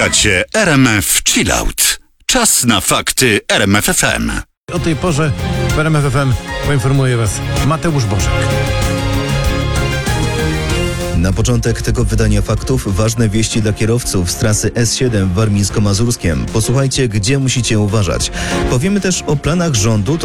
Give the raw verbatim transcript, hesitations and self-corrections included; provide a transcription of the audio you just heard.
Słuchacie R M F Chillout. Czas na fakty R M F F M. O tej porze w R M F F M poinformuje Was Mateusz Bożek. Na początek tego wydania faktów ważne wieści dla kierowców z trasy S siedem w Warmińsko-Mazurskiem. Posłuchajcie, gdzie musicie uważać. Powiemy też o planach rządu